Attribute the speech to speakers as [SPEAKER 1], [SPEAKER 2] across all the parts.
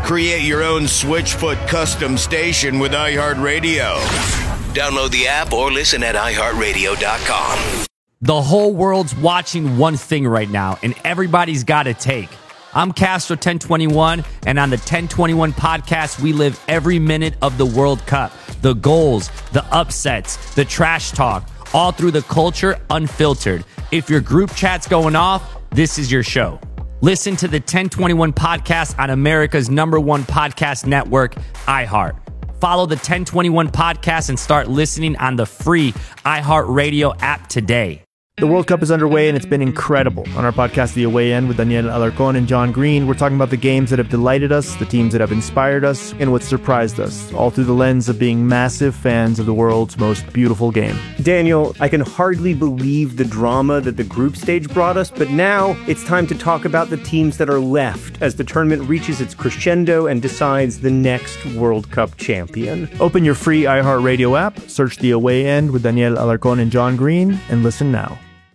[SPEAKER 1] Create your own Switchfoot custom station with iHeartRadio. Download the app or listen at iHeartRadio.com.
[SPEAKER 2] The whole world's watching one thing right now, and everybody's got a take. I'm Castro 1021, and on the 1021 podcast, we live every minute of the World Cup. The goals, the upsets, the trash talk, all through the culture, unfiltered. If your group chat's going off, this is your show. Listen to the 1021 podcast on America's #1 podcast network, iHeart. Follow the 1021 podcast and start listening on the free iHeartRadio app today.
[SPEAKER 3] The World Cup is underway, and it's been incredible. On our podcast, The Away End, with Daniel Alarcón and John Green, we're talking about the games that have delighted us, the teams that have inspired us, and what surprised us, all through the lens of being massive fans of the world's most beautiful game.
[SPEAKER 4] Daniel, I can hardly believe the drama that the group stage brought us, but now it's time to talk about the teams that are left as the tournament reaches its crescendo and decides the next World Cup champion.
[SPEAKER 3] Open your free iHeartRadio app, search The Away End with Daniel Alarcón and John Green, and listen now.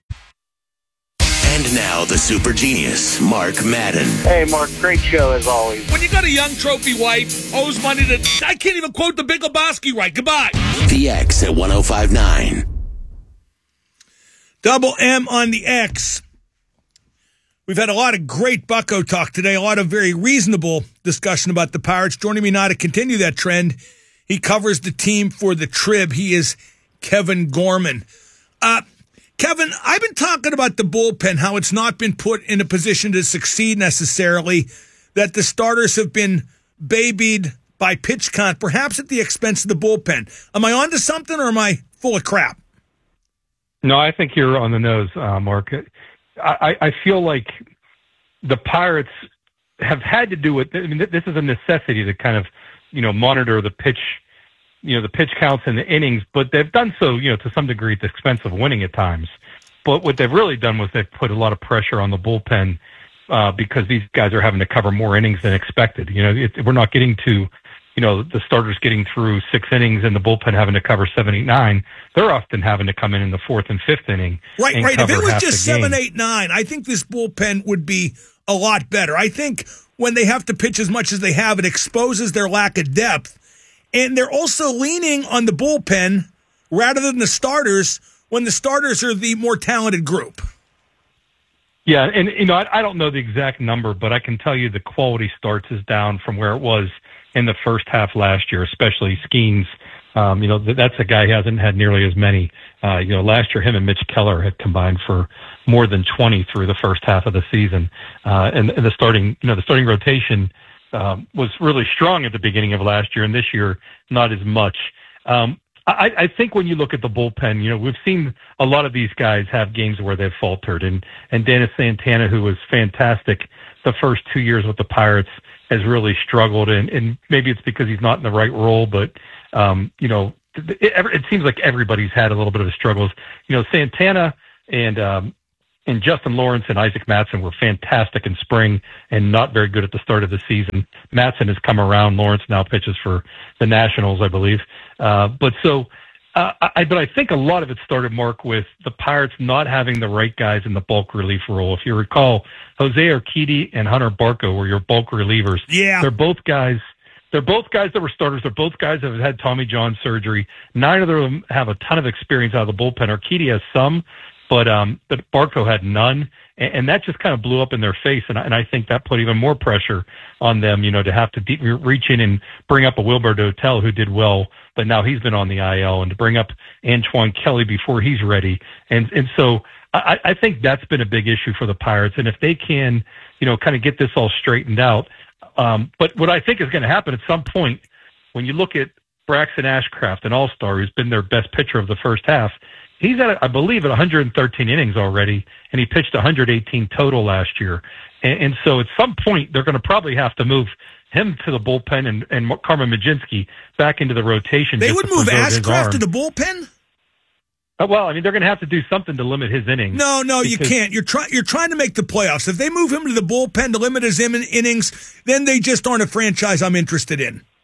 [SPEAKER 1] And now, the super genius, Mark Madden.
[SPEAKER 5] Hey, Mark, great show as always.
[SPEAKER 6] When you got a young trophy wife, owes money to... I can't even quote the Big Lebowski right. Goodbye.
[SPEAKER 1] The X at 105.9.
[SPEAKER 6] Double M on the X. We've had a lot of great Bucko talk today, a lot of very reasonable discussion about the Pirates. Joining me now to continue that trend, he covers the team for the Trib. He is Kevin Gorman. Kevin, I've been talking about the bullpen, how it's not been put in a position to succeed necessarily, that the starters have been babied by pitch count, perhaps at the expense of the bullpen. Am I onto something, or am I full of crap?
[SPEAKER 7] No, I think you're on the nose, Mark. I feel like the Pirates have had to do it. I mean, this is a necessity to kind of, monitor the pitch counts and the innings, but they've done so, to some degree at the expense of winning at times. But what they've really done was they've put a lot of pressure on the bullpen because these guys are having to cover more innings than expected. We're not getting to, the starters getting through 6 innings and the bullpen having to cover 7, 8, 9. They're often having to come in the 4th and 5th inning.
[SPEAKER 6] Right. If it was just 7,
[SPEAKER 7] game.
[SPEAKER 6] 8, 9, I think this bullpen would be a lot better. I think when they have to pitch as much as they have, it exposes their lack of depth. And they're also leaning on the bullpen rather than the starters when the starters are the more talented group.
[SPEAKER 7] Yeah, and, I don't know the exact number, but I can tell you the quality starts is down from where it was in the first half last year, especially Skeens. That's a guy who hasn't had nearly as many. Last year, him and Mitch Keller had combined for more than 20 through the first half of the season. And the starting rotation was really strong at the beginning of last year, and this year not as much. I think when you look at the bullpen, we've seen a lot of these guys have games where they've faltered, and Dennis Santana, who was fantastic the first 2 years with the Pirates, has really struggled, and maybe it's because he's not in the right role, but it seems like everybody's had a little bit of struggles. Santana and Justin Lawrence and Isaac Mattson were fantastic in spring and not very good at the start of the season. Mattson has come around. Lawrence now pitches for the Nationals, I believe. But I think a lot of it started, Mark, with the Pirates not having the right guys in the bulk relief role. If you recall, Jose Urquidy and Hunter Barco were your bulk relievers.
[SPEAKER 6] Yeah.
[SPEAKER 7] They're both guys that were starters. They're both guys that have had Tommy John surgery. Neither of them have a ton of experience out of the bullpen. Urquidy has some, but Barco had none, and that just kind of blew up in their face, and I think that put even more pressure on them, to have to reach in and bring up a Wilbur Dotel who did well, but now he's been on the IL, and to bring up Antoine Kelly before he's ready, and so I think that's been a big issue for the Pirates, and if they can, kind of get this all straightened out, but what I think is going to happen at some point, when you look at Braxton Ashcraft, an all-star who's been their best pitcher of the first half, he's at, I believe, at 113 innings already, and he pitched 118 total last year. And so at some point, they're going to probably have to move him to the bullpen and Carmen Mlodzinski back into the rotation.
[SPEAKER 6] They would move Ashcraft to the bullpen?
[SPEAKER 7] Well, I mean, they're going to have to do something to limit his innings.
[SPEAKER 6] No, you can't. You're trying to make the playoffs. If they move him to the bullpen to limit his innings, then they just aren't a franchise I'm interested in.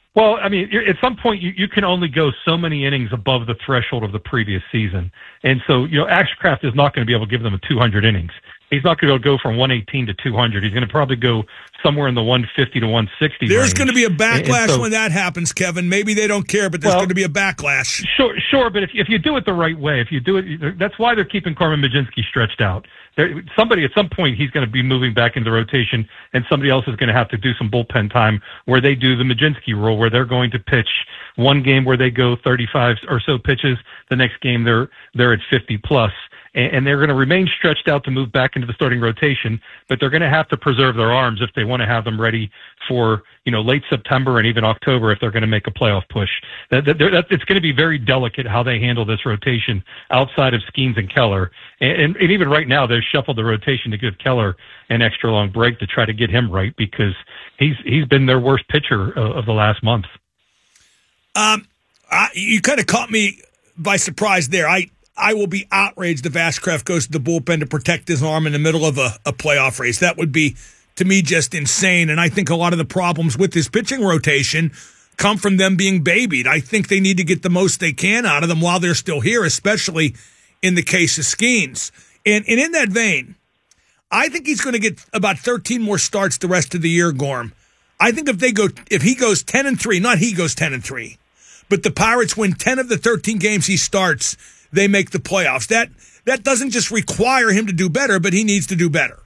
[SPEAKER 7] Well, I mean, at some point you can only go so many innings above the threshold of the previous season. And so, Ashcraft is not going to be able to give them a 200 innings. He's not going to go from 118 to 200. He's going to probably go somewhere in the 150 to 160
[SPEAKER 6] There's
[SPEAKER 7] range.
[SPEAKER 6] going to be a backlash when that happens, Kevin. Maybe they don't care, but there's going to be a backlash.
[SPEAKER 7] Sure, but if you do it the right way, if you do it, that's why they're keeping Carmen Mlodzinski stretched out. Somebody at some point he's going to be moving back into the rotation, and somebody else is going to have to do some bullpen time where they do the Mlodzinski rule, where they're going to pitch one game where they go 35 or so pitches, the next game they're at 50 plus. And they're going to remain stretched out to move back into the starting rotation, but they're going to have to preserve their arms if they want to have them ready for, late September and even October if they're going to make a playoff push. It's going to be very delicate how they handle this rotation outside of Skeens and Keller. And even right now, they've shuffled the rotation to give Keller an extra long break to try to get him right because he's been their worst pitcher of the last month.
[SPEAKER 6] You kind of caught me by surprise there. I will be outraged if Ashcraft goes to the bullpen to protect his arm in the middle of a playoff race. That would be, to me, just insane. And I think a lot of the problems with his pitching rotation come from them being babied. I think they need to get the most they can out of them while they're still here, especially in the case of Skeens. And in that vein, I think he's going to get about 13 more starts the rest of the year, Gorm. I think if he goes 10-3, not he goes 10-3, but the Pirates win 10 of the 13 games he starts, they make the playoffs. That doesn't just require him to do better, but he needs to do better.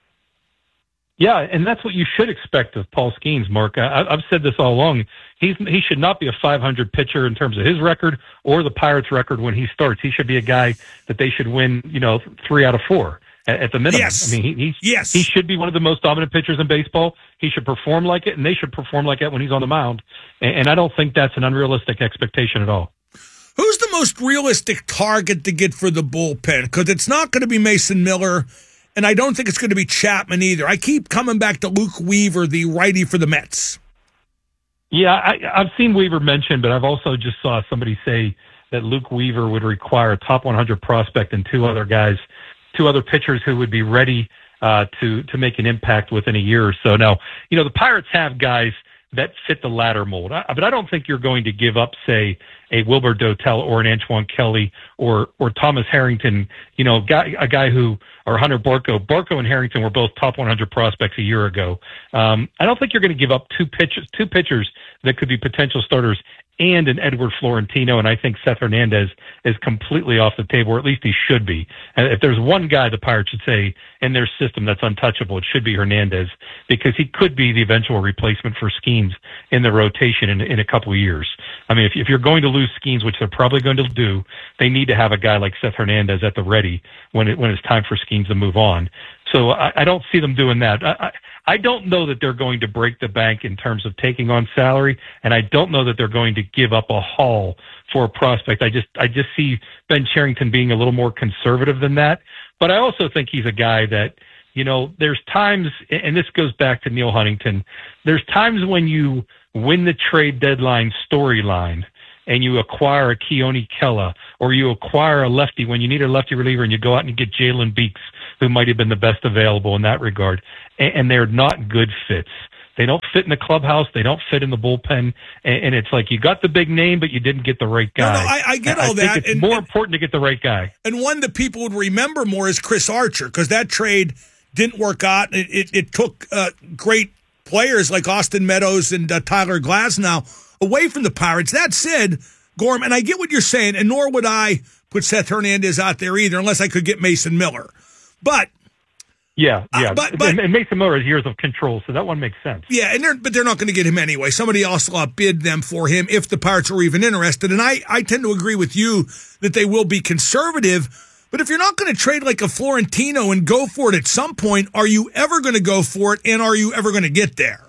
[SPEAKER 7] Yeah, and that's what you should expect of Paul Skeens, Mark. I've said this all along. He should not be a 500 pitcher in terms of his record or the Pirates' record when he starts. He should be a guy that they should win, 3 out of 4 at the minimum.
[SPEAKER 6] Yes.
[SPEAKER 7] I mean, he should be one of the most dominant pitchers in baseball. He should perform like it, and they should perform like it when he's on the mound. And I don't think that's an unrealistic expectation at all.
[SPEAKER 6] Who's the most realistic target to get for the bullpen? Because it's not going to be Mason Miller, and I don't think it's going to be Chapman either. I keep coming back to Luke Weaver, the righty for the Mets.
[SPEAKER 7] Yeah, I've seen Weaver mentioned, but I've also just saw somebody say that Luke Weaver would require a top 100 prospect and two other pitchers who would be ready to make an impact within a year or so. Now, the Pirates have guys that fit the latter mold. But I don't think you're going to give up, say, a Wilbur Dotel or an Antoine Kelly or Thomas Harrington, a guy who, or Hunter Barco. Barco and Harrington were both top 100 prospects a year ago. I don't think you're going to give up two pitchers that could be potential starters and an Edward Florentino, and I think Seth Hernandez is completely off the table, or at least he should be. And if there's one guy the Pirates should say in their system that's untouchable, it should be Hernandez, because he could be the eventual replacement for Skeens in the rotation in a couple of years. I mean, if you're going to lose Skeens, which they're probably going to do, they need to have a guy like Seth Hernandez at the ready when it's time for Skeens to move on. So I don't see them doing that. I don't know that they're going to break the bank in terms of taking on salary, and I don't know that they're going to give up a haul for a prospect. I just see Ben Cherington being a little more conservative than that. But I also think he's a guy that, there's times, and this goes back to Neil Huntington, there's times when you win the trade deadline storyline and you acquire a Keone Kela, or you acquire a lefty when you need a lefty reliever and you go out and you get Jalen Beeks, who might have been the best available in that regard. And they're not good fits. They don't fit in the clubhouse. They don't fit in the bullpen. And it's like you got the big name, but you didn't get the right guy.
[SPEAKER 6] No, I get all that.
[SPEAKER 7] I think it's more important to get the right guy.
[SPEAKER 6] And one that people would remember more is Chris Archer, because that trade didn't work out. It took great players like Austin Meadows and Tyler Glasnow away from the Pirates. That said, Gorm, and I get what you're saying, and nor would I put Seth Hernandez out there either unless I could get Mason Miller. But
[SPEAKER 7] yeah. And Mason Miller has years of control, so that one makes sense.
[SPEAKER 6] Yeah, but they're not going to get him anyway. Somebody else will outbid them for him if the Pirates are even interested. And I tend to agree with you that they will be conservative. But if you're not going to trade like a Florentino and go for it at some point, are you ever going to go for it, and are you ever going to get there?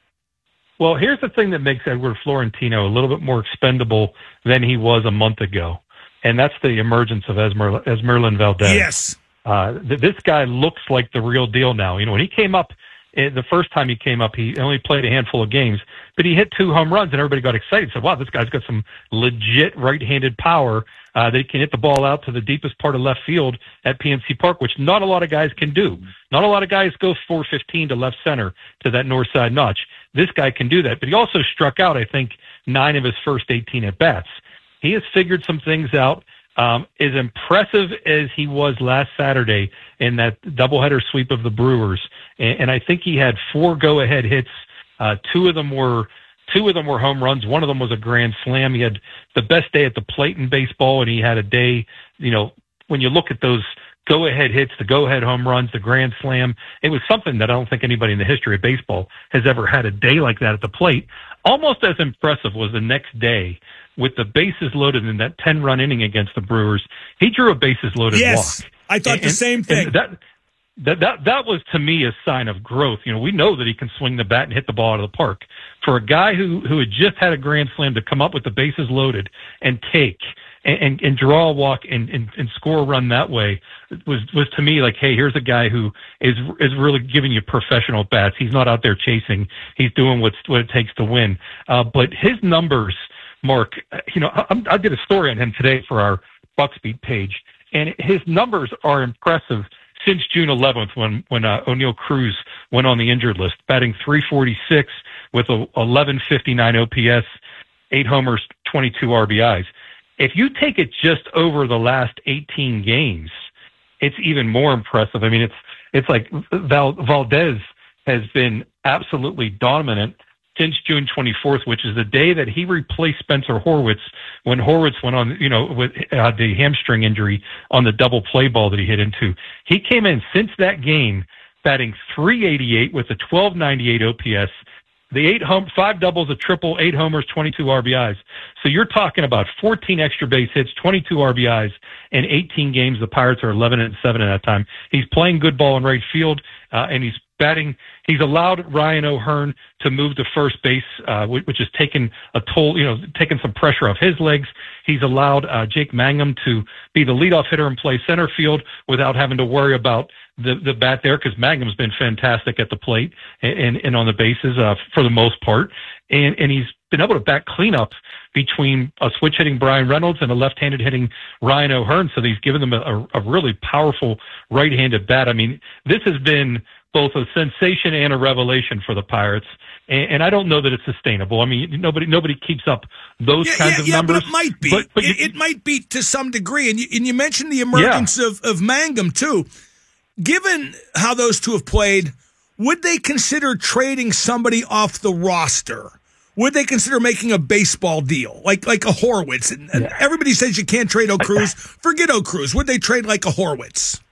[SPEAKER 7] Well, here's the thing that makes Edward Florentino a little bit more expendable than he was a month ago, and that's the emergence of Esmeralyn Valdez.
[SPEAKER 6] Yes.
[SPEAKER 7] This guy looks like the real deal now. When he came up The first time he came up, he only played a handful of games, but he hit 2 home runs, and everybody got excited. Said, "Wow, this guy's got some legit right-handed power that he can hit the ball out to the deepest part of left field at PNC Park," which not a lot of guys can do. Not a lot of guys go 415 to left center to that north side notch. This guy can do that, but he also struck out, I think, 9 of his first 18 at bats. He has figured some things out. As impressive as he was last Saturday in that doubleheader sweep of the Brewers, and I think he had 4 go-ahead hits. Two of them were home runs. One of them was a grand slam. He had the best day at the plate in baseball, and he had a day, when you look at those go-ahead hits, the go-ahead home runs, the grand slam, it was something that I don't think anybody in the history of baseball has ever had a day like that at the plate. Almost as impressive was the next day with the bases loaded in that 10-run inning against the Brewers. He drew a bases-loaded walk.
[SPEAKER 6] I thought the same thing.
[SPEAKER 7] That was, to me, a sign of growth. We know that he can swing the bat and hit the ball out of the park. For a guy who had just had a grand slam to come up with the bases loaded and take and draw a walk and score a run that way was to me like, hey, here's a guy who is really giving you professional bats. He's not out there chasing. He's doing what it takes to win. But his numbers, Mark, I did a story on him today for our Bucksbeat page, and his numbers are impressive since June 11th when O'Neill Cruz went on the injured list, batting .346 with a 1159 OPS, 8 homers, 22 RBIs. If you take it just over the last 18 games, it's even more impressive. I mean, it's like Valdez has been absolutely dominant since June 24th, which is the day that he replaced Spencer Horwitz when Horwitz went on, with the hamstring injury on the double play ball that he hit into. He came in since that game batting .388 with a 1298 OPS, the 5 doubles, a triple, 8 homers, 22 RBIs. So you're talking about 14 extra base hits, 22 RBIs, and 18 games. The Pirates are 11-7 at that time. He's playing good ball in right field, and he's batting. He's allowed Ryan O'Hearn to move to first base, which has taken a toll, taken some pressure off his legs. He's allowed Jake Mangum to be the leadoff hitter and play center field without having to worry about the bat there, because Mangum's been fantastic at the plate and on the bases for the most part. And he's been able to bat cleanup between a switch hitting Brian Reynolds and a left-handed hitting Ryan O'Hearn. So he's given them a really powerful right-handed bat. I mean, this has been both a sensation and a revelation for the Pirates. And I don't know that it's sustainable. I mean, nobody keeps up those kinds of numbers.
[SPEAKER 6] But it might be. It might be to some degree. And you mentioned the emergence of Mangum, too. Given how those two have played, would they consider trading somebody off the roster? Would they consider making a baseball deal, like a Horwitz? And everybody says you can't trade O'Cruz. Forget O'Cruz. Would they trade like a Horwitz?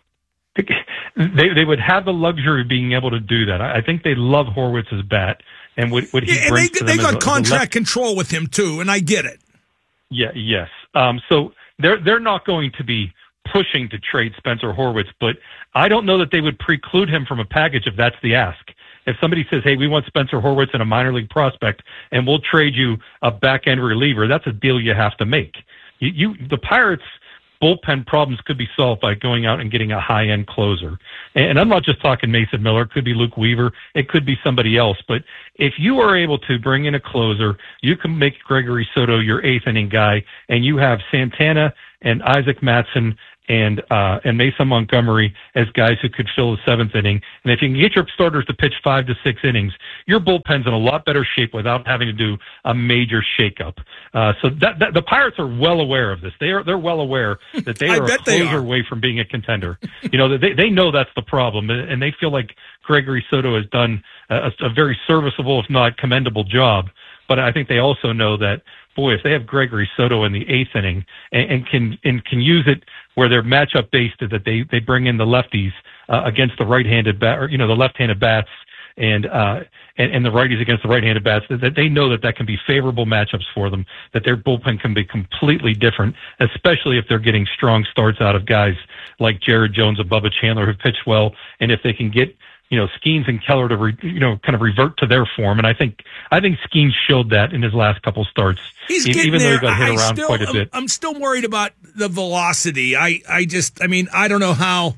[SPEAKER 7] They would have the luxury of being able to do that. I think they love Horwitz's bat and what he brings to them.
[SPEAKER 6] They got contract control with him too, and I get it.
[SPEAKER 7] Yeah, yes. So they're not going to be pushing to trade Spencer Horwitz, but I don't know that they would preclude him from a package if that's the ask. If somebody says, hey, we want Spencer Horwitz and a minor league prospect, and we'll trade you a back-end reliever, that's a deal you have to make. The Pirates' bullpen problems could be solved by going out and getting a high-end closer. And I'm not just talking Mason Miller. It could be Luke Weaver. It could be somebody else. But if you are able to bring in a closer, you can make Gregory Soto your eighth-inning guy, and you have Santana and Isaac Mattson and Mason Montgomery as guys who could fill the seventh inning. And if you can get your starters to pitch 5 to 6 innings, your bullpen's in a lot better shape without having to do a major shakeup. So that the Pirates are well aware of this. They're well aware that they are a closer away from being a contender. They know that's the problem, and they feel like Gregory Soto has done a very serviceable, if not commendable job. But I think they also know that, boy, if they have Gregory Soto in the eighth inning and can use it where they're matchup based, that they bring in the lefties against the right-handed bat, or the left-handed bats, and the righties against the right-handed bats, that they know that can be favorable matchups for them, that their bullpen can be completely different, especially if they're getting strong starts out of guys like Jared Jones and Bubba Chandler who pitch well, and if they can get Skeens and Keller to kind of revert to their form. And I think Skeens showed that in his last couple starts.
[SPEAKER 6] He's
[SPEAKER 7] even though he got hit around quite a bit.
[SPEAKER 6] I'm still worried about the velocity. I don't know how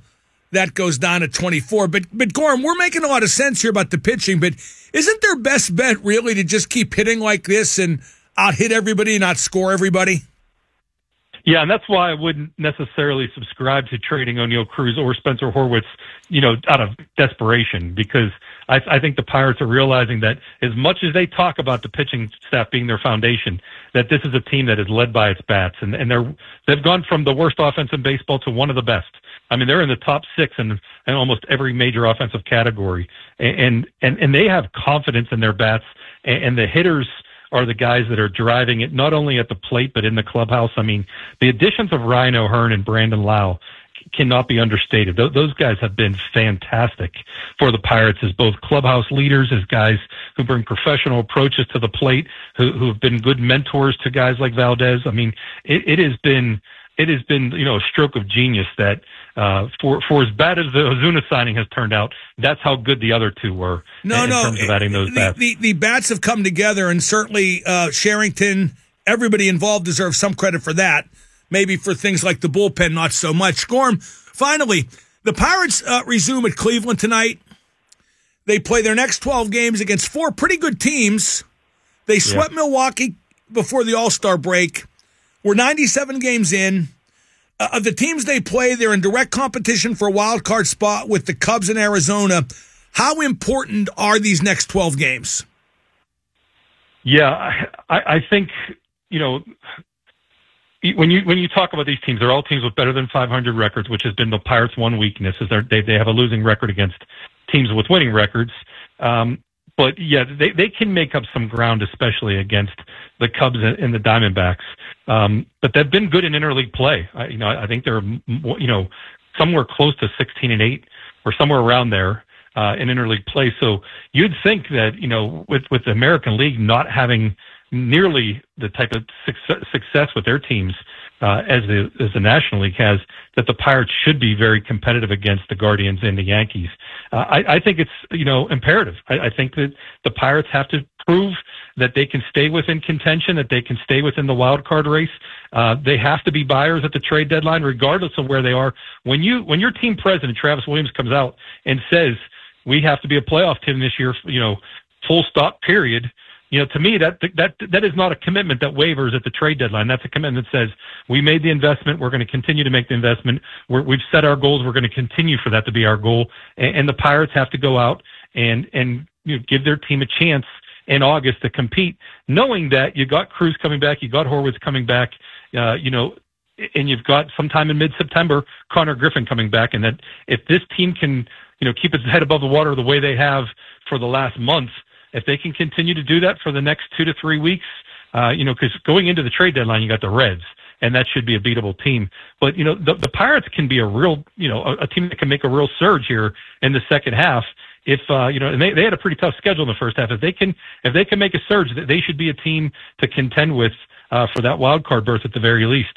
[SPEAKER 6] that goes down to 24. But Gorm, we're making a lot of sense here about the pitching, but isn't their best bet really to just keep hitting like this and out-hit everybody and out-score everybody?
[SPEAKER 7] Yeah, and that's why I wouldn't necessarily subscribe to trading O'Neill Cruz or Spencer Horwitz, out of desperation, because I think the Pirates are realizing that as much as they talk about the pitching staff being their foundation, that this is a team that is led by its bats, and they've gone from the worst offense in baseball to one of the best. I mean, they're in the top 6 in almost every major offensive category, and they have confidence in their bats, and the hitters are the guys that are driving it, not only at the plate, but in the clubhouse. I mean, the additions of Ryan O'Hearn and Brandon Lau cannot be understated. Those guys have been fantastic for the Pirates as both clubhouse leaders, as guys who bring professional approaches to the plate, who have been good mentors to guys like Valdez. I mean, it has been, a stroke of genius that, for as bad as the Ozuna signing has turned out, that's how good the other two were in terms of adding those bats.
[SPEAKER 6] The bats have come together, and certainly Sherrington, everybody involved deserves some credit for that. Maybe for things like the bullpen, not so much. Gorm, finally, the Pirates resume at Cleveland tonight. They play their next 12 games against 4 pretty good teams. They swept Milwaukee before the All-Star break. We're 97 games in. Of the teams they play, they're in direct competition for a wild card spot with the Cubs in Arizona. How important are these next 12 games?
[SPEAKER 7] Yeah, I think, when you talk about these teams, they're all teams with better than 500 records, which has been the Pirates' one weakness, is they have a losing record against teams with winning records. But yeah, they can make up some ground, especially against the Cubs and the Diamondbacks. But they've been good in interleague play. I think they're, somewhere close to 16-8 or somewhere around there, in interleague play. So you'd think that, with the American League not having nearly the type of success with their teams, as the National League has, that the Pirates should be very competitive against the Guardians and the Yankees. I think it's, imperative. I think that the Pirates have to prove that they can stay within contention, that they can stay within the wild card race. They have to be buyers at the trade deadline, regardless of where they are. When your team president, Travis Williams, comes out and says, we have to be a playoff team this year, full stop, period. To me, that is not a commitment that wavers at the trade deadline. That's a commitment that says, we made the investment, we're going to continue to make the investment, we've set our goals, we're going to continue for that to be our goal. And the Pirates have to go out and give their team a chance in August to compete, knowing that you got Cruz coming back, you got Horwitz coming back, and you've got sometime in mid-September, Connor Griffin coming back, and that if this team can, keep its head above the water the way they have for the last month, if they can continue to do that for the next 2 to 3 weeks, because going into the trade deadline, you got the Reds, and that should be a beatable team. But, the Pirates can be a real, a team that can make a real surge here in the second half. If, and they had a pretty tough schedule in the first half. If they can make a surge, they should be a team to contend with, for that wild card berth at the very least.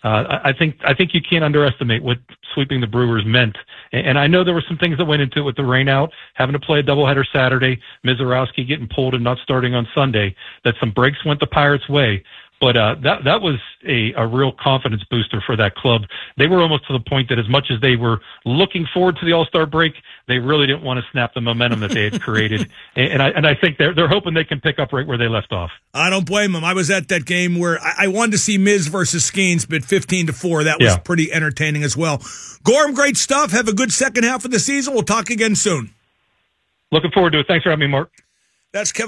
[SPEAKER 7] I think you can't underestimate what sweeping the Brewers meant. And I know there were some things that went into it with the rain out, having to play a doubleheader Saturday, Mizorowski getting pulled and not starting on Sunday, that some breaks went the Pirates' way. But that was a real confidence booster for that club. They were almost to the point that as much as they were looking forward to the All-Star break, they really didn't want to snap the momentum that they had created. and I think they're hoping they can pick up right where they left off.
[SPEAKER 6] I don't blame them. I was at that game where I wanted to see Miz versus Skeens, but 15-4, that was pretty entertaining as well. Gorm, great stuff. Have a good second half of the season. We'll talk again soon.
[SPEAKER 7] Looking forward to it. Thanks for having me, Mark.
[SPEAKER 6] That's Kevin.